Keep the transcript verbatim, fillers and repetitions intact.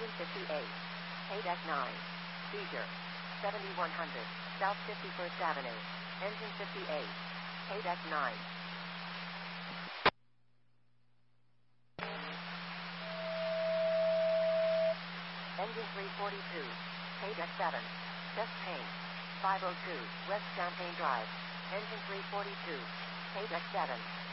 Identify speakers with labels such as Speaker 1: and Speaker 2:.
Speaker 1: Engine fifty-eight. Haydeck nine. Seizure. seventy-one hundred. South fifty-first Avenue. Engine fifty-eight. Haydeck nine. Engine three forty-two. Haydeck seven. Chest pain. five oh two. West Champagne Drive. Engine three forty-two. Haydeck seven.